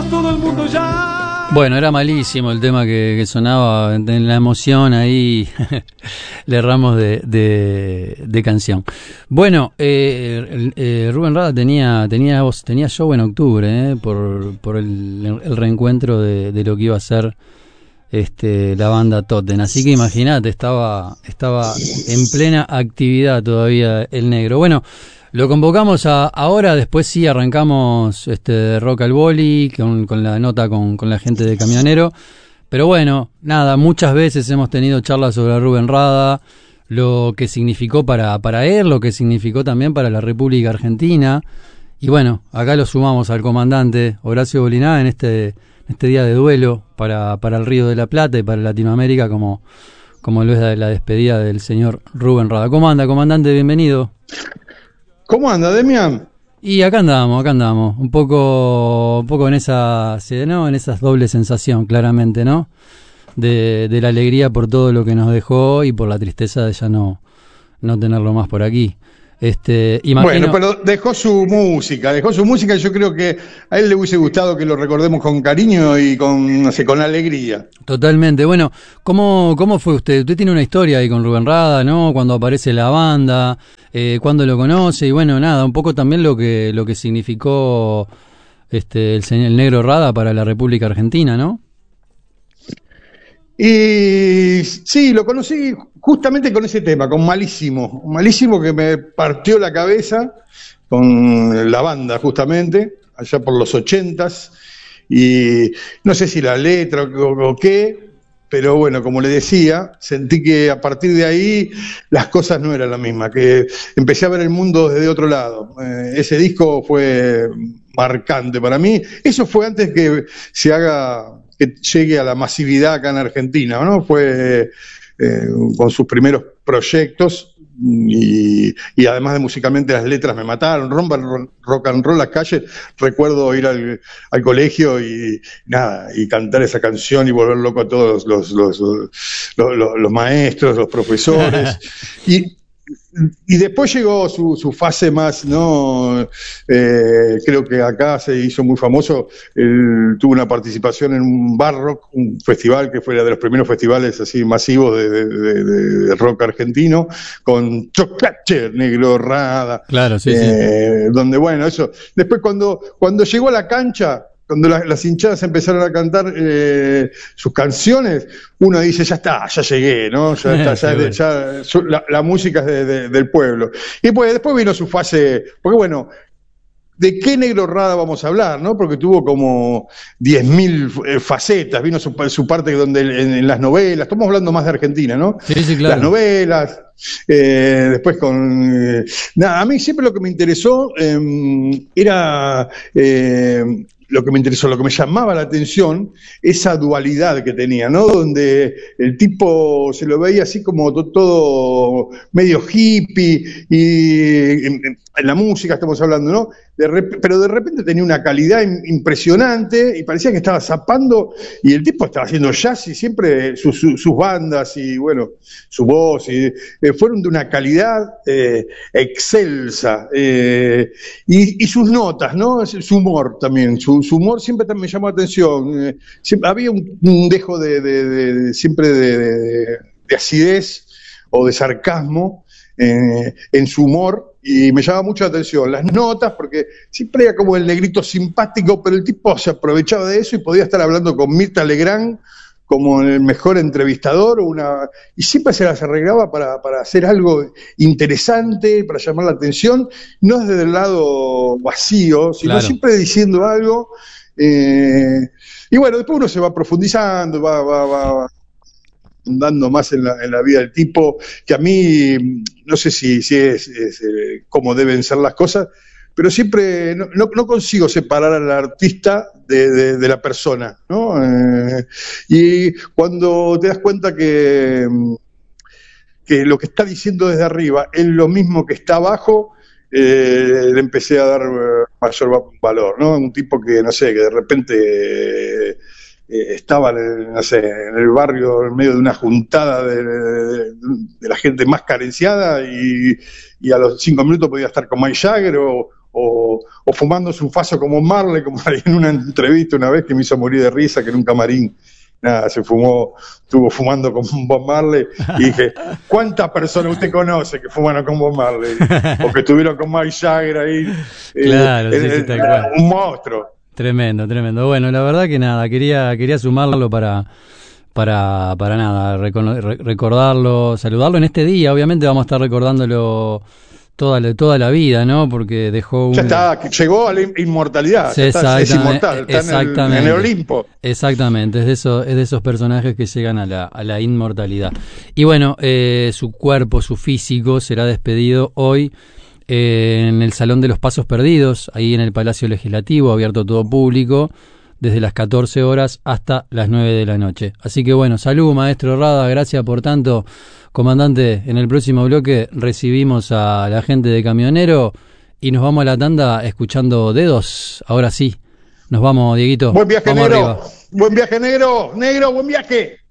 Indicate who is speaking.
Speaker 1: todo el mundo ya.
Speaker 2: Bueno, era malísimo el tema que sonaba en la emoción ahí. Le erramos de canción. Bueno, Rubén Rada tenía show en octubre, por el reencuentro de lo que iba a ser la banda Totten. Así que imagínate, estaba en plena actividad todavía el negro. Bueno, lo convocamos ahora, después sí arrancamos Rock al Boli con la nota con la gente de Camionero. Pero bueno, nada, muchas veces hemos tenido charlas sobre Rubén Rada, lo que significó para él, lo que significó también para la República Argentina. Y bueno, acá lo sumamos al comandante Horacio Boliná en este día de duelo para el Río de la Plata y para Latinoamérica, como lo es la despedida del señor Rubén Rada. ¿Cómo anda, comandante? Bienvenido.
Speaker 3: ¿Cómo anda, Demian?
Speaker 2: Y acá andamos, un poco en esa doble sensación, claramente, ¿no? De la alegría por todo lo que nos dejó y por la tristeza de ya no tenerlo más por aquí. Imagino...
Speaker 3: Bueno, pero dejó su música, y yo creo que a él le hubiese gustado que lo recordemos con cariño y con alegría.
Speaker 2: Totalmente. Bueno, ¿cómo fue usted? Usted tiene una historia ahí con Rubén Rada, ¿no? Cuando aparece la banda, cuándo lo conoce, y bueno, nada, un poco también lo que significó el negro Rada para la República Argentina, ¿no?
Speaker 3: Y sí, lo conocí justamente con ese tema, con Malísimo que me partió la cabeza con la banda justamente, allá por los 80s, y no sé si la letra o qué, pero bueno, como le decía, sentí que a partir de ahí las cosas no eran la misma, que empecé a ver el mundo desde otro lado. Ese disco fue marcante para mí. Eso fue antes que que llegue a la masividad acá en Argentina, ¿no? Fue con sus primeros proyectos y además de musicalmente las letras me mataron. Rock and Roll Las Calles, recuerdo ir al colegio y cantar esa canción y volver loco a todos los maestros, los profesores. Y después llegó su fase más, ¿no? Creo que acá se hizo muy famoso. Él tuvo una participación en un Bar Rock, un festival que fue de los primeros festivales así masivos de rock argentino, con Chocolate, Negro Rada.
Speaker 2: Claro, sí.
Speaker 3: Donde, bueno, eso. Después cuando llegó a la cancha, cuando las hinchadas empezaron a cantar sus canciones, uno dice, ya está, ya llegué, ¿no? Ya está, la música es del pueblo. Y pues después vino su fase, porque bueno, ¿de qué Negro Rada vamos a hablar, no? Porque tuvo como 10.000 facetas, vino su parte donde en las novelas, estamos hablando más de Argentina, ¿no?
Speaker 2: Sí, claro.
Speaker 3: Las novelas, después con... a mí siempre lo que me interesó era... lo que me llamaba la atención, esa dualidad que tenía, ¿no? Donde el tipo se lo veía así como todo medio hippie, y en la música estamos hablando, ¿no? Pero de repente tenía una calidad impresionante y parecía que estaba zapando, y el tipo estaba haciendo jazz y siempre sus bandas y bueno, su voz y fueron de una calidad excelsa, y sus notas, ¿no? Su humor también, su humor siempre me llamó la atención. Había un dejo siempre de acidez o de sarcasmo en su humor, y me llama mucho la atención las notas, porque siempre era como el negrito simpático, pero el tipo se aprovechaba de eso y podía estar hablando con Mirta Legrand como el mejor entrevistador, y siempre se las arreglaba para hacer algo interesante, para llamar la atención, no desde el lado vacío, sino claro, siempre diciendo algo. Y bueno, después uno se va profundizando, va andando más en la vida del tipo, que a mí no sé si es cómo deben ser las cosas, pero siempre no consigo separar al artista de la persona, ¿no? Y cuando te das cuenta que lo que está diciendo desde arriba es lo mismo que está abajo, le empecé a dar mayor valor, ¿no? Un tipo que, no sé, que de repente estaba en el barrio en medio de una juntada de la gente más carenciada, y a los 5 minutos podía estar con Mike Jagger o o fumándose un faso como Marley, como en una entrevista una vez que me hizo morir de risa, que en un camarín estuvo fumando con Bob Marley, y dije, ¿cuántas personas usted conoce que fumaron con Bob Marley? O que estuvieron con Mike Jagger ahí.
Speaker 2: Claro, sí, tal cual.
Speaker 3: Un monstruo.
Speaker 2: Tremendo. Bueno, la verdad que nada, quería sumarlo para nada, recordarlo, saludarlo en este día. Obviamente vamos a estar recordándolo toda la vida, ¿no? Porque dejó
Speaker 3: ya está, llegó a la inmortalidad,
Speaker 2: sí,
Speaker 3: es inmortal, está en el Olimpo.
Speaker 2: Exactamente, es de esos personajes que llegan a la inmortalidad. Y bueno, su cuerpo, su físico será despedido hoy en el Salón de los Pasos Perdidos, ahí en el Palacio Legislativo, abierto a todo público, desde las 14 horas hasta las 9 de la noche. Así que bueno, salud, maestro Rada, gracias por tanto. Comandante, en el próximo bloque recibimos a la gente de Camionero y nos vamos a la tanda escuchando Dedos. Ahora sí, nos vamos, Dieguito.
Speaker 3: Buen viaje,
Speaker 2: vamos
Speaker 3: negro.
Speaker 2: Arriba.
Speaker 3: Buen viaje, negro. Negro, buen viaje.